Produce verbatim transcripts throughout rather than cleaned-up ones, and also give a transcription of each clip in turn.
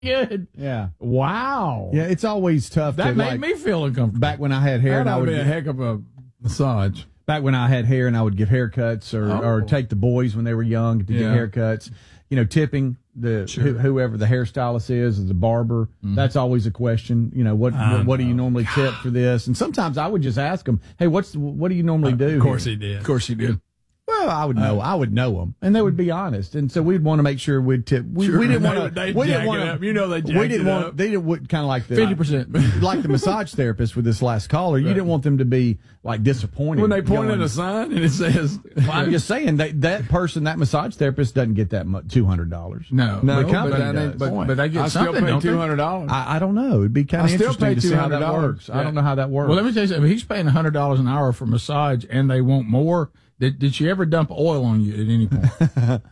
Good. Yeah. Wow. Yeah, it's always tough. That to, made like, me feel uncomfortable. Back when I had hair, That and I would would be a heck of a massage. back when I had hair and I would give haircuts or, Oh. or take the boys when they were young to Yeah. get haircuts. You know, tipping the Sure. who, whoever the hairstylist is, or the barber. Mm-hmm. That's always a question. You know, what I what, what do you know. normally tip for this? And sometimes I would just ask them, "Hey, what's what do you normally do?" Of course here? he did. Of course you did. Well, I would know. I would know them, and they would be honest. And so we'd want to make sure we'd tip. We, Sure. we didn't They- want to. they We jack didn't want it to. up. You know they We jacked didn't it want. up. They didn't kind of like the fifty percent. like the massage therapist with this last caller. You didn't want them to be like disappointed When they point going- at a sign and it says, Well, I'm just saying that that person, that massage therapist, doesn't get that much, two hundred dollars. no, No, the but company that does. ain't- But, but they get I still something, pay don't they? two hundred dollars. I, I don't know. It'd be kind I of still interesting pay to see how that two hundred dollars. works. I don't know how that works. Well, let me tell you something. If he's paying one hundred dollars an hour for massage and they want more, did, did she ever dump oil on you at any point?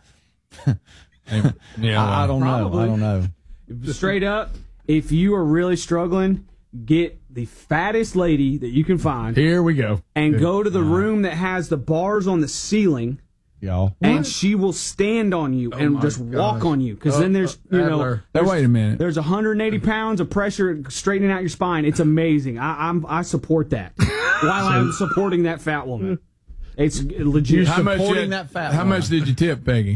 yeah, I, I don't know. Probably. I don't know. Straight up, if you are really struggling, get the fattest lady that you can find Here we go. and go to the room that has the bars on the ceiling, Y'all. and she will stand on you and my just walk gosh. on you. Because then there's, you know, Adler. Now, wait a minute. there's one hundred eighty pounds of pressure straightening out your spine. It's amazing. I, I'm I support that while I'm supporting that fat woman. It's legit. How much, supporting did- that fat how woman. much did you tip, Peggy?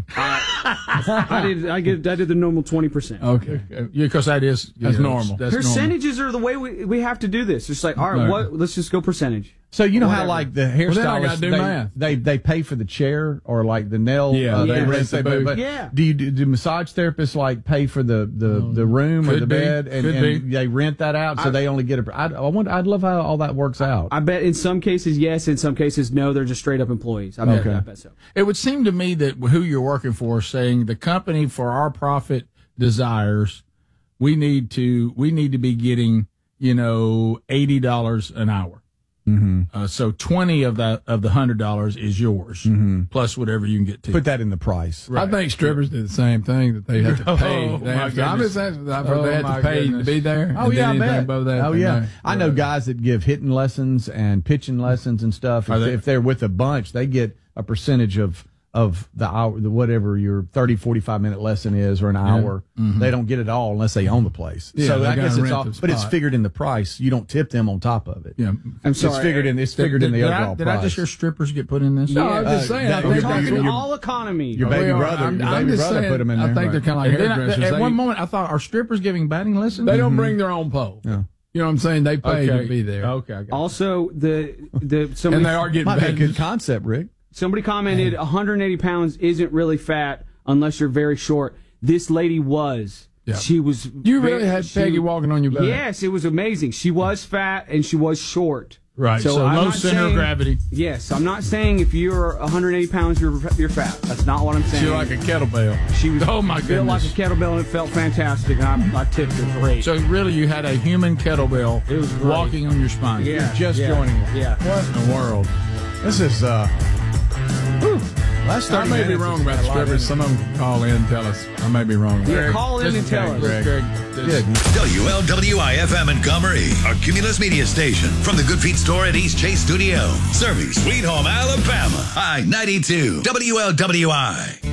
I did. I get. I did the normal twenty percent. Okay. Yeah, because that is That's yeah, normal. That's Percentages are the way we, we have to do this. It's like, all right, Right. what? Let's just go percentage. So you know how Whatever. like the Well, then I hairstylists gotta do they, math. they they pay for the chair or like the nail. Yeah, uh, they Yeah. rent rent the they- but, booth. but Yeah. Do you do, do massage therapists like pay for the the, the room or Could the be. bed and, Could and be. they rent that out so I- they only get a? I, I wonder. I'd love how all that works out. I bet in some cases yes, in some cases no. They're just straight up employees. I bet. Okay. I bet so. It would seem to me that who you're working for is saying the company for our profit desires, we need to we need to be getting, you know, eighty dollars an hour. Mm-hmm. Uh, so twenty of that of the hundred dollars is yours, Mm-hmm. plus whatever you can get to. Put that in the price. I think strippers do the same thing, that they have to pay. Oh, they my have to, I'm goodness. just saying, I've Oh, heard they have my to pay goodness. to be there. Oh and yeah, I then anything bet. above that, oh then yeah, they- I know guys that give hitting lessons and pitching lessons and stuff. Are If, they- if they're with a bunch, they get a percentage of of the hour, the whatever your thirty, forty-five minute lesson is, or an hour. They don't get it all unless they own the place. Yeah, so they I gotta guess it's rent all, the but it's spot. figured in the price. You don't tip them on top of it. yeah. I'm sorry. It's figured in. It's figured did, in the did overall I, did price. I just hear strippers get put in this? No, I'm just Uh, saying. that- I We're think your that's talking what baby- you- all economy. Your baby we are. brother, I'm- your I'm baby just brother saying, put them in there. I think they're kind of like And then I- hairdressers. at They- one moment, I thought, are strippers giving batting lessons? They don't bring their own pole. Yeah. You know what I'm saying? They pay Okay. to be there. Okay, I got it. Also, the the And somebody, they are getting Might be a paid. good concept, Rick. somebody commented one hundred eighty pounds isn't really fat unless you're very short. This lady was. Yeah. She was. You very- really had she- Peggy walking on your back. Yes, it was amazing. She was fat and she was short. Right. So, I'm low not center saying- of gravity. Yes, I'm not saying if you're one hundred eighty pounds you're you're fat. That's not what I'm saying. She like a kettlebell. She was Oh, my built like a goodness. kettlebell and it felt fantastic. And I, I tipped her great. So really, you had a human kettlebell It was great. walking on your spine. yeah, just yeah, joining it. Yeah. What in the world? This is uh. whew, last I thirty may be minutes wrong has about got a lot in strippers. it. Some of them call in and tell us. I may be wrong. Yeah, call in and tell us. Greg, Greg, this- W L W I F M Montgomery, a Cumulus media station from the Good Feet store at East Chase Studio. Serving Sweet Home, Alabama. I ninety-two, W L W I.